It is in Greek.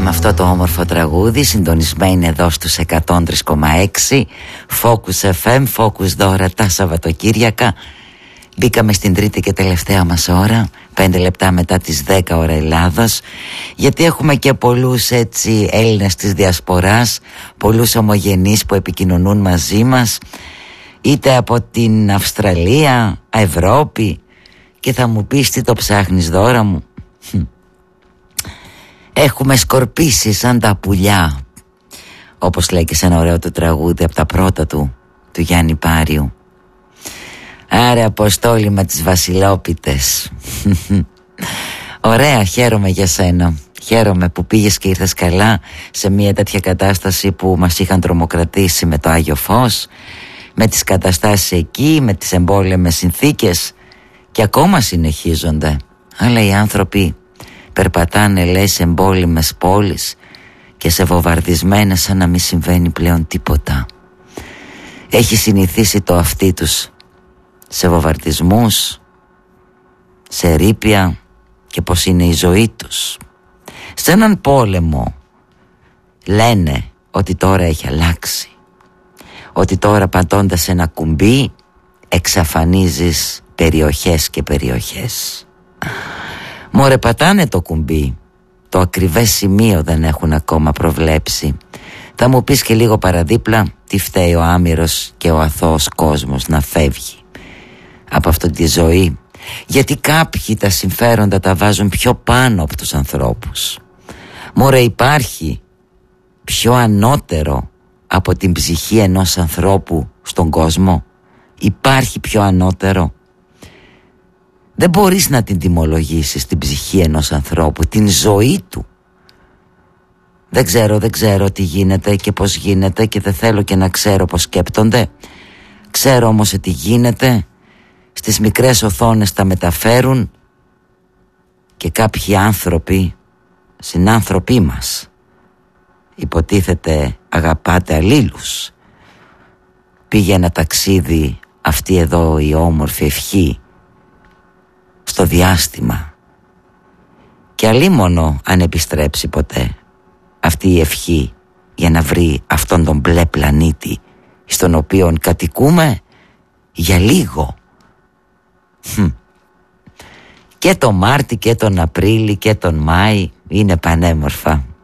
με αυτό το όμορφο τραγούδι, συντονισμένοι εδώ στους 103,6 Focus FM, Focus Δώρα τα Σαββατοκύριακα. Μπήκαμε στην τρίτη και τελευταία μας ώρα, 5 λεπτά μετά τις 10 ώρα Ελλάδος, γιατί έχουμε και πολλούς έτσι Έλληνες της Διασποράς, πολλούς ομογενείς που επικοινωνούν μαζί μας, είτε από την Αυστραλία, Ευρώπη, και θα μου πεις τι το ψάχνεις Δώρα μου. Έχουμε σκορπίσει σαν τα πουλιά, όπως λέει και σε ένα ωραίο του τραγούδι από τα πρώτα του Γιάννη Πάριου. Άρα Αποστόλη με τις βασιλόπιτες. Ωραία, χαίρομαι για σένα. Χαίρομαι που πήγες και ήρθες καλά σε μια τέτοια κατάσταση που μας είχαν τρομοκρατήσει με το Άγιο Φως, με τις καταστάσεις εκεί, με τις εμπόλεμες συνθήκες, και ακόμα συνεχίζονται. Αλλά οι άνθρωποι περπατάνε, λέει, σε εμπόλεμες πόλεις και σε βομβαρδισμένες σαν να μην συμβαίνει πλέον τίποτα. Έχει συνηθίσει το αυτί τους σε βομβαρδισμούς, σε ερείπια, και πως είναι η ζωή τους. Σε έναν πόλεμο λένε ότι τώρα έχει αλλάξει, ότι τώρα πατώντας ένα κουμπί εξαφανίζεις περιοχές και περιοχές. Μωρέ, πατάνε το κουμπί, το ακριβές σημείο δεν έχουν ακόμα προβλέψει. Θα μου πεις και λίγο παραδίπλα τι φταίει ο άμυρος και ο αθώος κόσμος να φεύγει από αυτή τη ζωή, γιατί κάποιοι τα συμφέροντα τα βάζουν πιο πάνω από τους ανθρώπους. Μωρέ, υπάρχει πιο ανώτερο από την ψυχή ενός ανθρώπου στον κόσμο? Υπάρχει πιο ανώτερο? Δεν μπορείς να την τιμολογήσεις την ψυχή ενός ανθρώπου, την ζωή του. Δεν ξέρω τι γίνεται και πώς γίνεται, και δεν θέλω και να ξέρω πώς σκέπτονται. Ξέρω όμως ότι γίνεται. Στις μικρές οθόνες τα μεταφέρουν και κάποιοι άνθρωποι, συνάνθρωποι μας, υποτίθεται αγαπάτε αλλήλους. Πήγε ένα ταξίδι αυτή εδώ η όμορφη ευχή στο διάστημα, και αλίμονο αν επιστρέψει ποτέ αυτή η ευχή για να βρει αυτόν τον μπλε πλανήτη στον οποίο κατοικούμε για λίγο. Και τον Μάρτι και τον Απρίλη και τον Μάη είναι πανέμορφα.